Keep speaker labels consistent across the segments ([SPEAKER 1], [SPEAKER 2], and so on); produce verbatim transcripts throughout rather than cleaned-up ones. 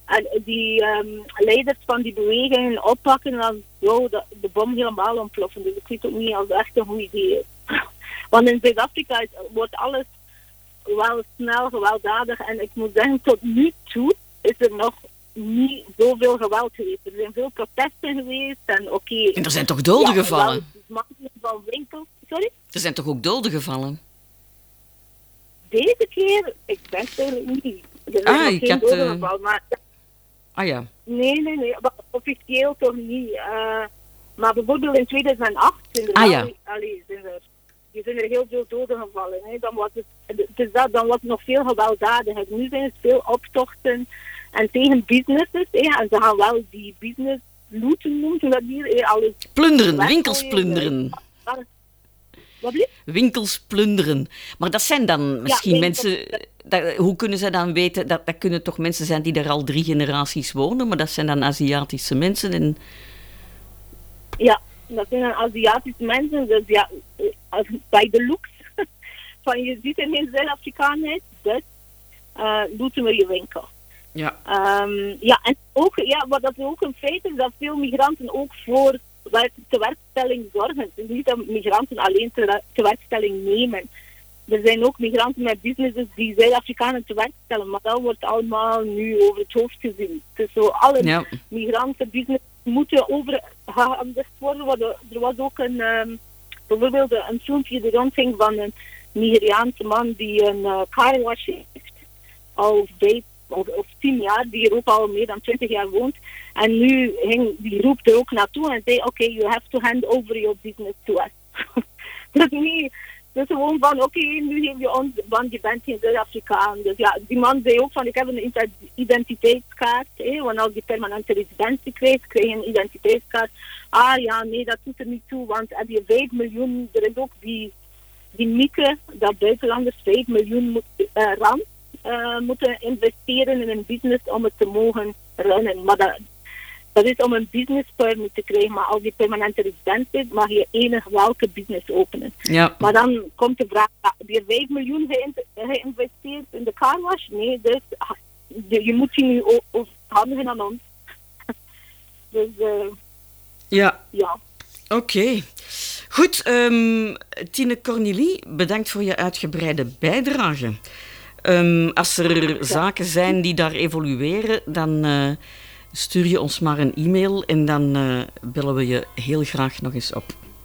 [SPEAKER 1] En die um, leiders van die bewegingen oppakken en dan zo de, de bom helemaal ontploffen. Dus ik weet ook niet als het echt een goed idee is. Want in Zuid-Afrika is, wordt alles wel snel gewelddadig. En ik moet zeggen, tot nu toe is er nog niet zoveel geweld geweest. Er zijn veel protesten geweest. En, okay,
[SPEAKER 2] en er zijn toch doden
[SPEAKER 1] ja,
[SPEAKER 2] gevallen?
[SPEAKER 1] Van winkels. Sorry?
[SPEAKER 2] Er zijn toch ook doden gevallen?
[SPEAKER 1] Deze keer, ik denk eigenlijk niet. Er zijn
[SPEAKER 2] ah,
[SPEAKER 1] nog
[SPEAKER 2] ik
[SPEAKER 1] geen
[SPEAKER 2] had...
[SPEAKER 1] doden
[SPEAKER 2] Uh...
[SPEAKER 1] gevallen, maar...
[SPEAKER 2] Ah ja.
[SPEAKER 1] Nee, nee, nee. Officieel toch niet. Uh, maar bijvoorbeeld in tweeduizend acht zijn er,
[SPEAKER 2] ah, ja.
[SPEAKER 1] al, allee, zijn er, zijn er heel veel doden gevallen. Hè. Dan, was het, dus dat, dan was het nog veel gewelddadiger. Nu zijn het veel optochten en tegen businesses. Hè. En ze gaan wel die business looten noemen. Dat hier, hè. Alles
[SPEAKER 2] plunderen, winkels plunderen.
[SPEAKER 1] Wat blieft?
[SPEAKER 2] Winkels plunderen. Maar dat zijn dan misschien ja, mensen... Dat, hoe kunnen ze dan weten... Dat, dat kunnen toch mensen zijn die daar al drie generaties wonen, maar dat zijn dan Aziatische mensen en...
[SPEAKER 1] Ja, dat zijn dan Aziatische mensen. Dus ja, bij de looks van je ziet er geen Zuid-Afrikaanheid, dus uh, looten we je winkel.
[SPEAKER 2] Ja.
[SPEAKER 1] Um, ja, en ook, ja, wat dat ook een feit is, dat veel migranten ook voor tewerkstelling zorgen. Het is niet dat migranten alleen tewerkstelling nemen. Er zijn ook migranten met businesses die Zuid-Afrikanen tewerkstellen, maar dat wordt allemaal nu over het hoofd gezien. Dus zo alle ja. migranten business moeten overgehandigd worden. Want er was ook een, um, bijvoorbeeld een filmpje die rondging van een Nigeriaanse man die een uh, car wash heeft, al vijf of, of tien jaar, die hier ook al meer dan twintig jaar woont. En nu ging die roep er ook naartoe en zei, oké, okay, you have to hand over your business to us. Dat is niet... Dus gewoon van, oké, okay, nu geef je ons, want je bent geen Zuid-Afrikaan. Dus ja, die man zei ook van, ik heb een identiteitskaart. Hè, want als je permanente residentie krijgt, krijg je een identiteitskaart. Ah ja, nee, dat doet er niet toe, want heb je vijf miljoen, er is ook die, die mythe dat buitenlanders vijf miljoen moet, uh, rand uh, moeten investeren in een business om het te mogen runnen. Maar dat, dat is om een business permit te krijgen, maar als je permanente resident bent, mag je enig welke business openen.
[SPEAKER 2] Ja.
[SPEAKER 1] Maar dan komt de vraag, heb je vijf miljoen geïnvesteerd in de carwash? Nee, dus je moet die nu overhandigen aan ons. Dus uh,
[SPEAKER 2] ja.
[SPEAKER 1] ja.
[SPEAKER 2] Oké. Okay. Goed, um, Tine Cornélie, bedankt voor je uitgebreide bijdrage. Um, als er ja. zaken zijn die daar evolueren, dan... Uh, stuur je ons maar een e-mail en dan uh, bellen we je heel graag nog eens op.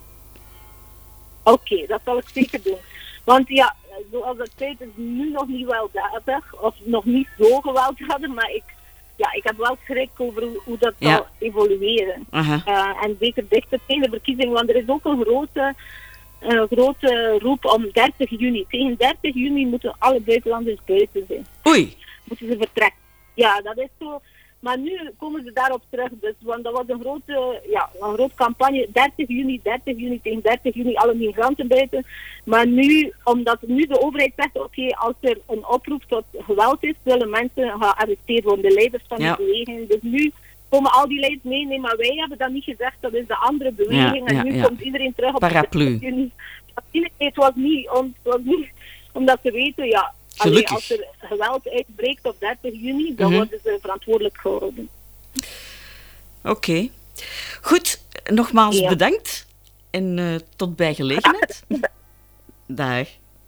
[SPEAKER 1] Oké, okay, dat zal ik zeker doen. Want ja, zoals ik zei, het is nu nog niet gewelddadig, of nog niet zo gewelddadig, maar ik, ja, ik heb wel schrik over hoe, hoe dat ja. zal evolueren. Uh-huh. Uh, en zeker dichter tegen de verkiezingen, want er is ook een grote, een grote roep om dertig juni. Tegen dertig juni moeten alle buitenlanders buiten zijn.
[SPEAKER 2] Oei!
[SPEAKER 1] Moeten ze vertrekken. Ja, dat is zo... Maar nu komen ze daarop terug, dus, want dat was een grote, ja, een grote campagne, dertig juni, dertig juni, tegen dertig juni, alle migranten buiten. Maar nu, omdat nu de overheid zegt, oké, okay, als er een oproep tot geweld is, zullen mensen gearresteerd worden, de leiders van ja. de beweging. Dus nu komen al die leiders mee, nee, maar wij hebben dat niet gezegd, dat is de andere beweging. Ja, ja, en nu ja. komt iedereen terug op
[SPEAKER 2] paraplu.
[SPEAKER 1] dertig juni. Het was niet, om, was niet omdat ze weten, ja... Allee, als er geweld uitbreekt op dertig juni, dan mm-hmm. worden ze verantwoordelijk gehouden.
[SPEAKER 2] Oké. Okay. Goed, nogmaals ja. bedankt. En uh, tot bij gelegenheid. Dag.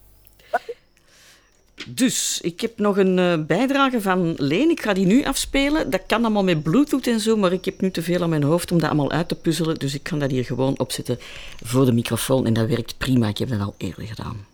[SPEAKER 2] Dus, ik heb nog een uh, bijdrage van Leen. Ik ga die nu afspelen. Dat kan allemaal met Bluetooth en zo, maar ik heb nu te veel aan mijn hoofd om dat allemaal uit te puzzelen. Dus ik kan dat hier gewoon opzetten voor de microfoon. En dat werkt prima. Ik heb dat al eerder gedaan.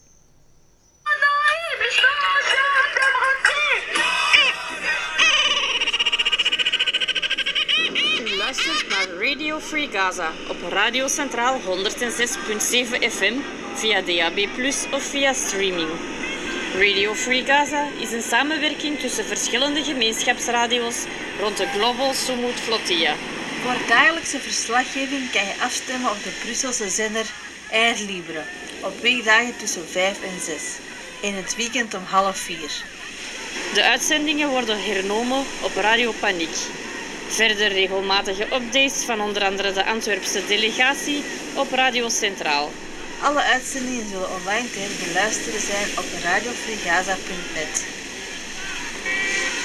[SPEAKER 3] Radio Free Gaza op Radio Centraal honderdzes komma zeven F M via D A B plus, of via streaming. Radio Free Gaza is een samenwerking tussen verschillende gemeenschapsradio's rond de Global Sumut Flotilla.
[SPEAKER 4] Voor dagelijkse verslaggeving kan je afstemmen op de Brusselse zender Air Libre op weekdagen tussen vijf en zes. In het weekend om half vier.
[SPEAKER 3] De uitzendingen worden hernomen op Radio Paniek. Verder regelmatige updates van onder andere de Antwerpse delegatie op Radio Centraal.
[SPEAKER 4] Alle uitzendingen zullen online te beluisteren zijn op radio free gaza punt net.